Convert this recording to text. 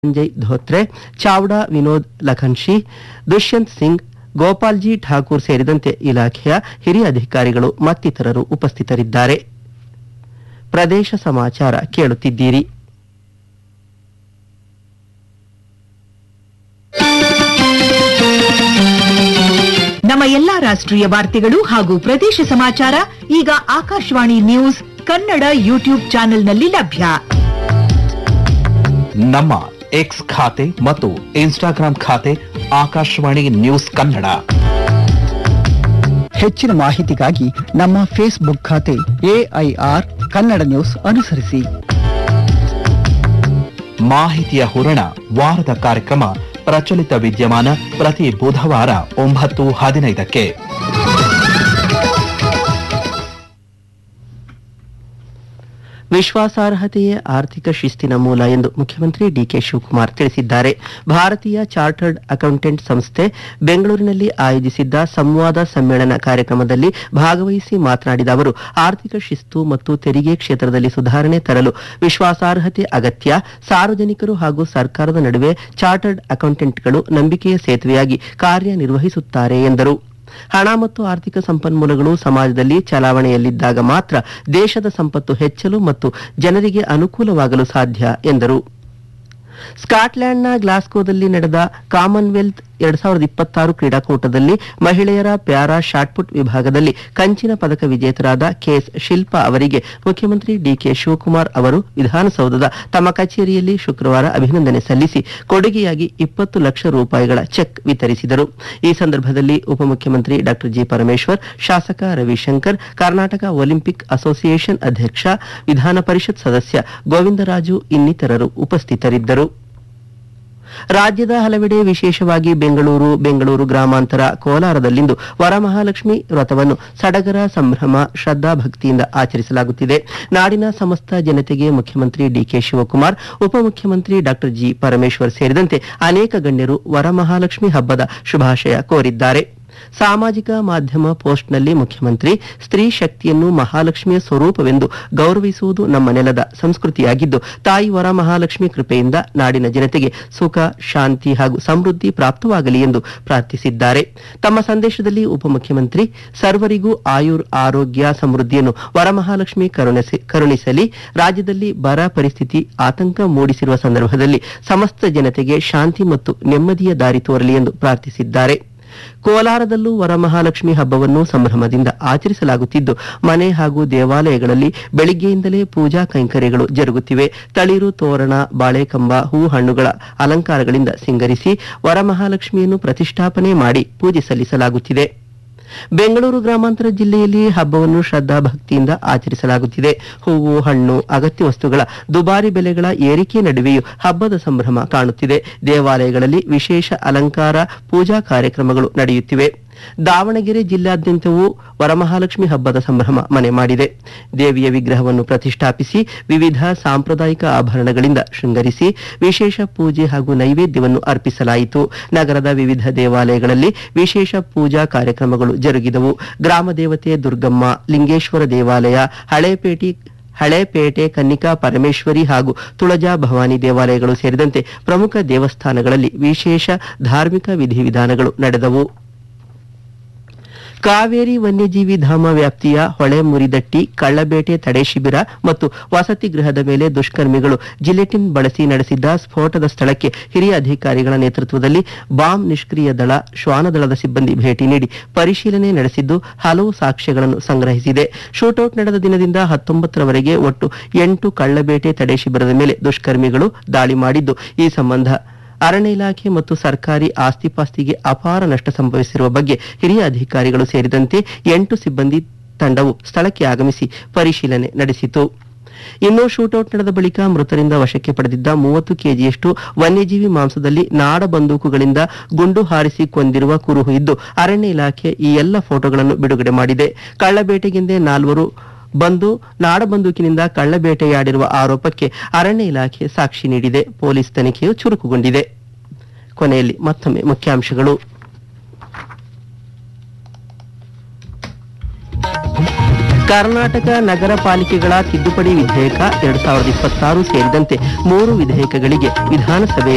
ಸಂಜಯ್ ಧೋತ್ರೆ, ಚಾವ್ಡಾ ವಿನೋದ್ ಲಖನ್ಶಿ, ದುಷ್ಯಂತ್ ಸಿಂಗ್, ಗೋಪಾಲ್ಜಿ ಠಾಕೂರ್ ಸೇರಿದಂತೆ ಇಲಾಖೆಯ ಹಿರಿಯ ಅಧಿಕಾರಿಗಳು ಮತ್ತಿತರರು ಉಪಸ್ಥಿತರಿದ್ದಾರೆ. ಪ್ರದೇಶ ಸಮಾಚಾರ ಕೇಳುತ್ತಿದ್ದೀರಿ. ನಮ್ಮ ಎಲ್ಲಾ ರಾಷ್ಟ್ರೀಯ ವಾರ್ತೆಗಳು ಹಾಗೂ ಪ್ರದೇಶ ಸಮಾಚಾರ ಈಗ ಆಕಾಶವಾಣಿ ನ್ಯೂಸ್ ಕನ್ನಡ ಯೂಟ್ಯೂಬ್ ಚಾನೆಲ್ನಲ್ಲಿ ಲಭ್ಯ. ನಮ್ಮ ಎಕ್ಸ್ ಖಾತೆ ಮತ್ತು ಇನ್ಸ್ಟಾಗ್ರಾಂ ಖಾತೆ ಆಕಾಶವಾಣಿ ನ್ಯೂಸ್ ಕನ್ನಡ. ಹೆಚ್ಚಿನ ಮಾಹಿತಿಗಾಗಿ ನಮ್ಮ ಫೇಸ್ಬುಕ್ ಖಾತೆ AIR ಕನ್ನಡ ನ್ಯೂಸ್ ಅನುಸರಿಸಿ. ಮಾಹಿತಿಯ ಹೂರಣ ವಾರದ ಕಾರ್ಯಕ್ರಮ ಪ್ರಚಲಿತ ವಿದ್ಯಮಾನ ಪ್ರತಿ ಬುಧವಾರ 9:15ಕ್ಕೆ. ವಿಶ್ವಾಸಾರ್ಹತೆಯೇ ಆರ್ಥಿಕ ಶಿಸ್ತಿನ ಮೂಲ ಎಂದು ಮುಖ್ಯಮಂತ್ರಿ ಡಿಕೆ ಶಿವಕುಮಾರ್ ತಿಳಿಸಿದ್ದಾರೆ. ಭಾರತೀಯ ಚಾರ್ಟರ್ಡ್ ಅಕೌಂಟೆಂಟ್ ಸಂಸ್ಥೆ ಬೆಂಗಳೂರಿನಲ್ಲಿ ಆಯೋಜಿಸಿದ್ದ ಸಂವಾದ ಸಮ್ಮೇಳನ ಕಾರ್ಯಕ್ರಮದಲ್ಲಿ ಭಾಗವಹಿಸಿ ಮಾತನಾಡಿದ ಅವರು, ಆರ್ಥಿಕ ಶಿಸ್ತು ಮತ್ತು ತೆರಿಗೆ ಕ್ಷೇತ್ರದಲ್ಲಿ ಸುಧಾರಣೆ ತರಲು ವಿಶ್ವಾಸಾರ್ಹತೆ ಅಗತ್ಯ. ಸಾರ್ವಜನಿಕರು ಹಾಗೂ ಸರ್ಕಾರದ ನಡುವೆ ಚಾರ್ಟರ್ಡ್ ಅಕೌಂಟೆಂಟ್ಗಳು ನಂಬಿಕೆಯ ಸೇತುವೆಯಾಗಿ ಕಾರ್ಯನಿರ್ವಹಿಸುತ್ತಾರೆ ಎಂದರು. ಹಣ ಮತ್ತು ಆರ್ಥಿಕ ಸಂಪನ್ಮೂಲಗಳು ಸಮಾಜದಲ್ಲಿ ಚಲಾವಣೆಯಲ್ಲಿದ್ದಾಗ ಮಾತ್ರ ದೇಶದ ಸಂಪತ್ತು ಹೆಚ್ಚಲು ಮತ್ತು ಜನರಿಗೆ ಅನುಕೂಲವಾಗಲು ಸಾಧ್ಯ ಎಂದರು. ಸ್ಕಾಟ್ಲೆಂಡ್ನ ಗ್ಲಾಸ್ಗೋದಲ್ಲಿ ನಡೆದ ಕಾಮನ್ವೆಲ್ತ್ 2026 ಕ್ರೀಡಾಕೂಟದಲ್ಲಿ ಮಹಿಳೆಯರ ಪ್ಯಾರಾ ಶಾಟ್ಪುಟ್ ವಿಭಾಗದಲ್ಲಿ ಕಂಚಿನ ಪದಕ ವಿಜೇತರಾದ ಕೆಎಸ್ ಶಿಲ್ಪಾ ಅವರಿಗೆ ಮುಖ್ಯಮಂತ್ರಿ ಡಿಕೆ ಶಿವಕುಮಾರ್ ಅವರು ವಿಧಾನಸೌಧದ ತಮ್ಮ ಕಚೇರಿಯಲ್ಲಿ ಶುಕ್ರವಾರ ಅಭಿನಂದನೆ ಸಲ್ಲಿಸಿ ಕೊಡುಗೆಯಾಗಿ 20 ಲಕ್ಷ ರೂಪಾಯಿಗಳ ಚೆಕ್ ವಿತರಿಸಿದರು. ಈ ಸಂದರ್ಭದಲ್ಲಿ ಉಪಮುಖ್ಯಮಂತ್ರಿ ಡಾ ಜಿ ಪರಮೇಶ್ವರ್, ಶಾಸಕ ರವಿಶಂಕರ್, ಕರ್ನಾಟಕ ಒಲಿಂಪಿಕ್ ಅಸೋಸಿಯೇಷನ್ ಅಧ್ಯಕ್ಷ, ವಿಧಾನ ಪರಿಷತ್ ಸದಸ್ಯ ಗೋವಿಂದರಾಜು ಇನ್ನಿತರರು ಉಪಸ್ಥಿತರಿದ್ದರು. ರಾಜ್ಯದ ಹಲವೆಡೆ ವಿಶೇಷವಾಗಿ ಬೆಂಗಳೂರು ಗ್ರಾಮಾಂತರ, ಕೋಲಾರದಲ್ಲಿಂದು ವರಮಹಾಲಕ್ಷ್ಮಿ ವ್ರತವನ್ನು ಸಡಗರ, ಸಂಭ್ರಮ, ಶ್ರದ್ಧಾ ಭಕ್ತಿಯಿಂದ ಆಚರಿಸಲಾಗುತ್ತಿದೆ. ನಾಡಿನ ಸಮಸ್ತ ಜನತೆಗೆ ಮುಖ್ಯಮಂತ್ರಿ ಡಿಕೆ ಶಿವಕುಮಾರ್, ಉಪಮುಖ್ಯಮಂತ್ರಿ ಡಾ ಜಿ ಪರಮೇಶ್ವರ್ ಸೇರಿದಂತೆ ಅನೇಕ ಗಣ್ಯರು ವರಮಹಾಲಕ್ಷ್ಮಿ ಹಬ್ಬದ ಶುಭಾಶಯ ಕೋರಿದ್ದಾರೆ. ಸಾಮಾಜಿಕ ಮಾಧ್ಯಮ ಪೋಸ್ಟ್ನಲ್ಲಿ ಮುಖ್ಯಮಂತ್ರಿ, ಸ್ತ್ರೀ ಶಕ್ತಿಯನ್ನು ಮಹಾಲಕ್ಷ್ಮಿಯ ಸ್ವರೂಪವೆಂದು ಗೌರವಿಸುವುದು ನಮ್ಮ ನೆಲದ ಸಂಸ್ಕೃತಿಯಾಗಿದ್ದು, ತಾಯಿ ವರಮಹಾಲಕ್ಷ್ಮಿ ಕೃಪೆಯಿಂದ ನಾಡಿನ ಜನತೆಗೆ ಸುಖ, ಶಾಂತಿ ಹಾಗೂ ಸಮೃದ್ಧಿ ಪ್ರಾಪ್ತವಾಗಲಿ ಎಂದು ಪ್ರಾರ್ಥಿಸಿದ್ದಾರೆ. ತಮ್ಮ ಸಂದೇಶದಲ್ಲಿ ಉಪಮುಖ್ಯಮಂತ್ರಿ, ಸರ್ವರಿಗೂ ಆರೋಗ್ಯ, ಸಮೃದ್ಧಿಯನ್ನು ವರಮಹಾಲಕ್ಷ್ಮಿ ಕರುಣಿಸಲಿ. ರಾಜ್ಯದಲ್ಲಿ ಬರ ಪರಿಸ್ಥಿತಿ ಆತಂಕ ಮೂಡಿಸಿರುವ ಸಂದರ್ಭದಲ್ಲಿ ಸಮಸ್ತ ಜನತೆಗೆ ಶಾಂತಿ ಮತ್ತು ನೆಮ್ಮದಿಯ ದಾರಿ ತೋರಲಿ ಎಂದು ಪ್ರಾರ್ಥಿಸಿದ್ದಾರೆ. ಕೋಲಾರದಲ್ಲೂ ವರಮಹಾಲಕ್ಷ್ಮಿ ಹಬ್ಬವನ್ನು ಸಂಭ್ರಮದಿಂದ ಆಚರಿಸಲಾಗುತ್ತಿದ್ದು, ಮನೆ ಹಾಗೂ ದೇವಾಲಯಗಳಲ್ಲಿ ಬೆಳಿಗ್ಗೆಯಿಂದಲೇ ಪೂಜಾ ಕೈಂಕರ್ಯಗಳು ಜರುಗುತ್ತಿವೆ. ತಳಿರು ತೋರಣ, ಬಾಳೆಕಂಬ, ಹೂ ಹಣ್ಣುಗಳ ಅಲಂಕಾರಗಳಿಂದ ಸಿಂಗರಿಸಿ ವರಮಹಾಲಕ್ಷ್ಮಿಯನ್ನು ಪ್ರತಿಷ್ಠಾಪನೆ ಮಾಡಿ ಪೂಜೆ ಸಲ್ಲಿಸಲಾಗುತ್ತಿದೆ. ಬೆಂಗಳೂರು ಗ್ರಾಮಾಂತರ ಜಿಲ್ಲೆಯಲ್ಲಿ ಹಬ್ಬವನ್ನು ಶ್ರದ್ಧಾ ಭಕ್ತಿಯಿಂದ ಆಚರಿಸಲಾಗುತ್ತಿದೆ. ಹೂವು, ಹಣ್ಣು, ಅಗತ್ಯ ವಸ್ತುಗಳ ದುಬಾರಿ ಬೆಲೆಗಳ ಏರಿಕೆ ನಡುವೆಯೂ ಹಬ್ಬದ ಸಂಭ್ರಮ ಕಾಣುತ್ತಿದೆ. ದೇವಾಲಯಗಳಲ್ಲಿ ವಿಶೇಷ ಅಲಂಕಾರ, ಪೂಜಾ ಕಾರ್ಯಕ್ರಮಗಳು ನಡೆಯುತ್ತಿವೆ. ದಾವಣಗೆರೆ ಜಿಲ್ಲಾದ್ಯಂತವೂ ವರಮಹಾಲಕ್ಷ್ಮಿ ಹಬ್ಬದ ಸಂಭ್ರಮ ಮನೆ ಮಾಡಿದೆ. ದೇವಿಯ ವಿಗ್ರಹವನ್ನು ಪ್ರತಿಷ್ಠಾಪಿಸಿ ವಿವಿಧ ಸಾಂಪ್ರದಾಯಿಕ ಆಭರಣಗಳಿಂದ ಶೃಂಗರಿಸಿ ವಿಶೇಷ ಪೂಜೆ ಹಾಗೂ ನೈವೇದ್ಯವನ್ನು ಅರ್ಪಿಸಲಾಯಿತು. ನಗರದ ವಿವಿಧ ದೇವಾಲಯಗಳಲ್ಲಿ ವಿಶೇಷ ಪೂಜಾ ಕಾರ್ಯಕ್ರಮಗಳು ಜರುಗಿದವು. ಗ್ರಾಮ ದೇವತೆ ದುರ್ಗಮ್ಮ, ಲಿಂಗೇಶ್ವರ ದೇವಾಲಯ, ಹಳೇಪೇಟೆ ಕನ್ನಿಕಾ ಪರಮೇಶ್ವರಿ ಹಾಗೂ ತುಳಜಾ ಭವಾನಿ ದೇವಾಲಯಗಳು ಸೇರಿದಂತೆ ಪ್ರಮುಖ ದೇವಸ್ಥಾನಗಳಲ್ಲಿ ವಿಶೇಷ ಧಾರ್ಮಿಕ ವಿಧಿವಿಧಾನಗಳು ನಡೆದವು. ಕಾವೇರಿ ವನ್ಯಜೀವಿ ಧಾಮ ವ್ಯಾಪ್ತಿಯ ಹೊಳೆಮುರಿದಟ್ಟಿ ಕಳ್ಳಬೇಟೆ ತಡೆ ಶಿಬಿರ ಮತ್ತು ವಸತಿ ಗೃಹದ ಮೇಲೆ ದುಷ್ಕರ್ಮಿಗಳು ಜಿಲೆಟಿನ್ ಬಳಸಿ ನಡೆಸಿದ್ದ ಸ್ಫೋಟದ ಸ್ಥಳಕ್ಕೆ ಹಿರಿಯ ಅಧಿಕಾರಿಗಳ ನೇತೃತ್ವದಲ್ಲಿ ಬಾಂಬ್ ನಿಷ್ಕ್ರಿಯ ದಳ, ಶ್ವಾನದಳದ ಸಿಬ್ಬಂದಿ ಭೇಟಿ ನೀಡಿ ಪರಿಶೀಲನೆ ನಡೆಸಿದ್ದು ಹಲವು ಸಾಕ್ಷ್ಯಗಳನ್ನು ಸಂಗ್ರಹಿಸಿದೆ. ಶೂಟೌಟ್ ನಡೆದ ದಿನದಿಂದ 19ರವರೆಗೆ ಒಟ್ಟು 8 ಕಳ್ಳಬೇಟೆ ತಡೆ ಶಿಬಿರದ ಮೇಲೆ ದುಷ್ಕರ್ಮಿಗಳು ದಾಳಿ ಮಾಡಿದ್ದು, ಈ ಸಂಬಂಧ ಅರಣ್ಯ ಇಲಾಖೆ ಮತ್ತು ಸರ್ಕಾರಿ ಆಸ್ತಿಪಾಸ್ತಿಗೆ ಅಪಾರ ನಷ್ಟ ಸಂಭವಿಸಿರುವ ಬಗ್ಗೆ ಹಿರಿಯ ಅಧಿಕಾರಿಗಳು ಸೇರಿದಂತೆ 8 ಸಿಬ್ಬಂದಿ ತಂಡವು ಸ್ಥಳಕ್ಕೆ ಆಗಮಿಸಿ ಪರಿಶೀಲನೆ ನಡೆಸಿತು. ಇನ್ನು ಶೂಟೌಟ್ ನಡೆದ ಬಳಿಕ ಮೃತರಿಂದ ವಶಕ್ಕೆ ಪಡೆದಿದ್ದ 30 ಕೆಜಿಯಷ್ಟು ವನ್ಯಜೀವಿ ಮಾಂಸದಲ್ಲಿ ನಾಡ ಬಂದೂಕುಗಳಿಂದ ಗುಂಡು ಹಾರಿಸಿ ಕೊಂದಿರುವ ಕುರುಹು ಇದ್ದು, ಅರಣ್ಯ ಇಲಾಖೆ ಈ ಎಲ್ಲ ಫೋಟೋಗಳನ್ನು ಬಿಡುಗಡೆ ಮಾಡಿದೆ. ಕಳ್ಳಬೇಟೆಗೆಂದೇ 4 ಬಂದು ನಾಡಬಂದೂಕಿನಿಂದ ಕಳ್ಳಬೇಟೆಯಾಡಿರುವ ಆರೋಪಕ್ಕೆ ಅರಣ್ಯ ಇಲಾಖೆ ಸಾಕ್ಷಿ ನೀಡಿದೆ. ಪೊಲೀಸ್ ತನಿಖೆಯು ಚುರುಕುಗೊಂಡಿದೆ. ಕೊನೆಯಲ್ಲಿ ಮತ್ತೊಮ್ಮೆ ಮುಖ್ಯಾಂಶಗಳು. ಕರ್ನಾಟಕ ನಗರ ಪಾಲಿಕೆಗಳ ತಿದ್ದುಪಡಿ ವಿಧೇಯಕ 2026 ಸೇರಿದಂತೆ 3 ವಿಧೇಯಕಗಳಿಗೆ ವಿಧಾನಸಭೆ